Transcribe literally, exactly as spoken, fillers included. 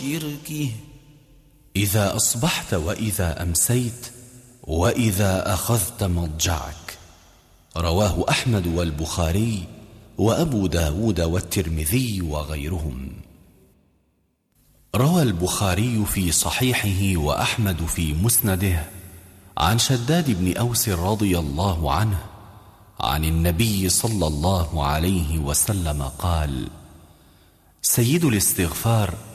وشركه. إذا أصبحت وإذا أمسيت وإذا أخذت مضجعك. رواه أحمد والبخاري وأبو داود والترمذي وغيرهم. روى البخاري في صحيحه وأحمد في مسنده عن شداد بن أوس رضي الله عنه عن النبي صلى الله عليه وسلم قال: سيد الاستغفار